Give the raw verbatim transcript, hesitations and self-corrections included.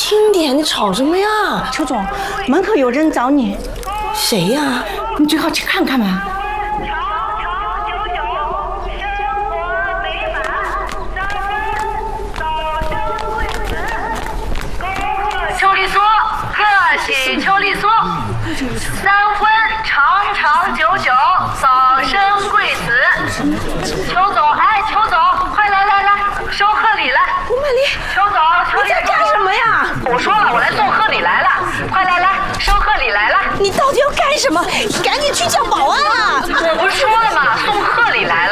轻点，你吵什么呀？ 邱总，门口有人找你。 谁呀？ 你最好去看看嘛。 秋梨酥，贺喜秋梨酥，三婚长长久久，早生贵子。邱总，哎，邱总，快来来来，收贺礼来。 吴美丽， 邱总，邱你在干什么呀？ 我说了，我来送贺礼来了，快来来，收贺礼来了。 你到底要干什么？赶紧去叫保安！